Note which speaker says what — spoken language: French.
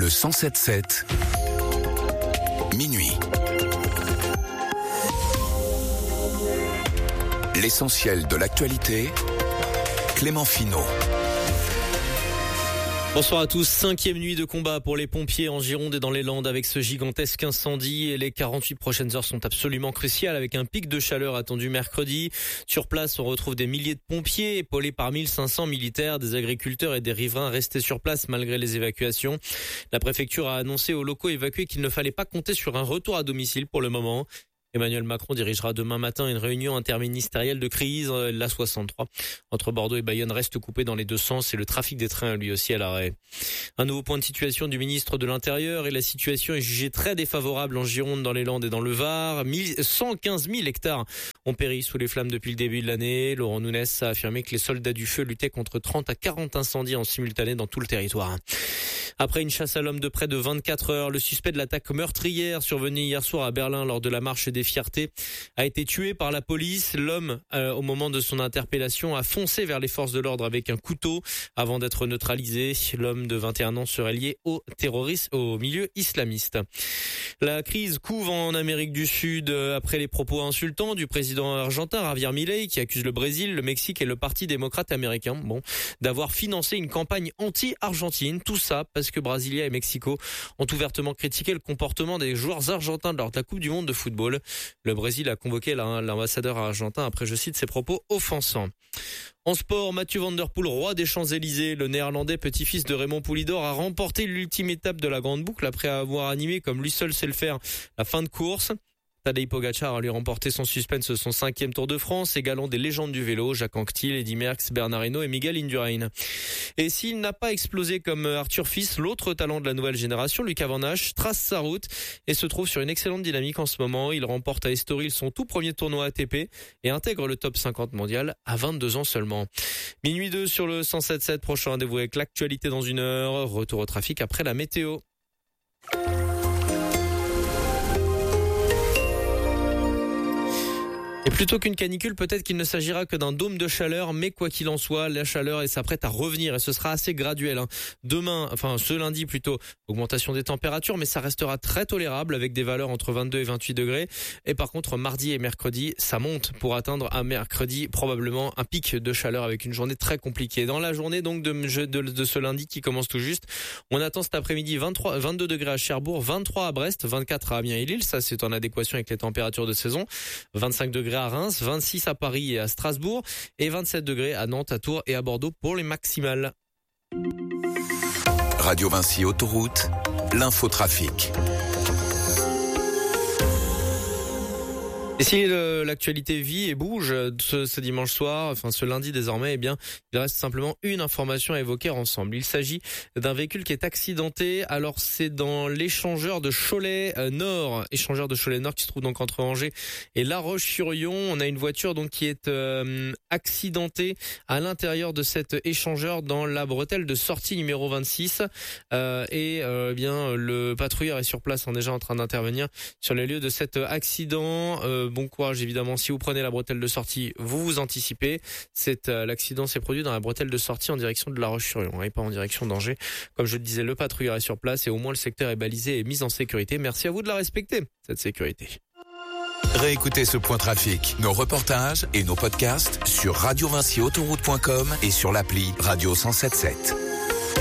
Speaker 1: Le 107.7, minuit. L'essentiel de l'actualité, Clément Finot.
Speaker 2: Bonsoir à tous. 5e nuit de combat pour les pompiers en Gironde et dans les Landes avec ce gigantesque incendie. Et les 48 prochaines heures sont absolument cruciales avec un pic de chaleur attendu mercredi. Sur place, on retrouve des milliers de pompiers épaulés par 1500 militaires, des agriculteurs et des riverains restés sur place malgré les évacuations. La préfecture a annoncé aux locaux évacués qu'il ne fallait pas compter sur un retour à domicile pour le moment. Emmanuel Macron dirigera demain matin une réunion interministérielle de crise. L'A63 entre Bordeaux et Bayonne reste coupé dans les deux sens et le trafic des trains lui aussi à l'arrêt. Un nouveau point de situation du ministre de l'Intérieur et la situation est jugée très défavorable en Gironde, dans les Landes et dans le Var. 115 000 hectares ont péri sous les flammes depuis le début de l'année. Laurent Nunez a affirmé que les soldats du feu luttaient contre 30 à 40 incendies en simultané dans tout le territoire. Après une chasse à l'homme de près de 24 heures, le suspect de l'attaque meurtrière survenue hier soir à Berlin lors de la marche des fiertés a été tué par la police. L'homme, au moment de son interpellation, a foncé vers les forces de l'ordre avec un couteau avant d'être neutralisé. L'homme de 21 ans serait lié au terrorisme, au milieu islamiste. La crise couve en Amérique du Sud après les propos insultants du président argentin Javier Milei qui accuse le Brésil, le Mexique et le Parti démocrate américain d'avoir financé une campagne anti-argentine. Tout ça parce que Brasilia et Mexico ont ouvertement critiqué le comportement des joueurs argentins lors de la Coupe du Monde de football. Le Brésil a convoqué l'ambassadeur argentin après, je cite, ses propos offensants. En sport, Mathieu Van Der Poel, roi des Champs-Élysées, le néerlandais petit-fils de Raymond Poulidor, a remporté l'ultime étape de la grande boucle après avoir animé, comme lui seul sait le faire, la fin de course. Tadej Pogacar a lui remporté son suspense, son 5e Tour de France, égalant des légendes du vélo, Jacques Anquetil, Eddy Merckx, Bernard Hinault et Miguel Indurain. Et s'il n'a pas explosé comme Arthur Fils, l'autre talent de la nouvelle génération, Lucas Van Hache, trace sa route et se trouve sur une excellente dynamique en ce moment. Il remporte à Estoril son tout premier tournoi ATP et intègre le top 50 mondial à 22 ans seulement. Minuit 2 sur le 107.7, prochain rendez-vous avec l'actualité dans une heure. Retour au trafic après la météo. Et plutôt qu'une canicule, peut-être qu'il ne s'agira que d'un dôme de chaleur, mais quoi qu'il en soit, la chaleur s'apprête à revenir et ce sera assez graduel. Ce lundi plutôt, augmentation des températures, mais ça restera très tolérable avec des valeurs entre 22 et 28 degrés. Et par contre, mardi et mercredi, ça monte pour atteindre à mercredi probablement un pic de chaleur avec une journée très compliquée. Dans la journée donc de ce lundi qui commence tout juste, on attend cet après-midi 22 degrés à Cherbourg, 23 à Brest, 24 à Amiens et Lille, ça c'est en adéquation avec les températures de saison, 25 degrés à Reims, 26 à Paris et à Strasbourg et 27 degrés à Nantes, à Tours et à Bordeaux pour les maximales.
Speaker 1: Radio Vinci Autoroute, l'infotrafic.
Speaker 2: Et si l'actualité vit et bouge ce dimanche soir, ce lundi désormais, il reste simplement une information à évoquer ensemble. Il s'agit d'un véhicule qui est accidenté. Alors c'est dans l'échangeur de Cholet Nord, qui se trouve donc entre Angers et La Roche-sur-Yon. On a une voiture donc qui est accidentée à l'intérieur de cet échangeur dans la bretelle de sortie numéro 26. Le patrouilleur est sur place, déjà en train d'intervenir sur les lieux de cet accident. Bon courage évidemment, si vous prenez la bretelle de sortie, vous anticipez. L'accident s'est produit dans la bretelle de sortie en direction de La Roche-sur-Yon et pas en direction d'Angers. Comme je le disais, le patrouilleur est sur place et au moins le secteur est balisé et mis en sécurité. Merci à vous de la respecter, cette sécurité.
Speaker 1: Réécoutez ce point trafic, nos reportages et nos podcasts sur radiovinciautoroute.com et sur l'appli Radio 107.7.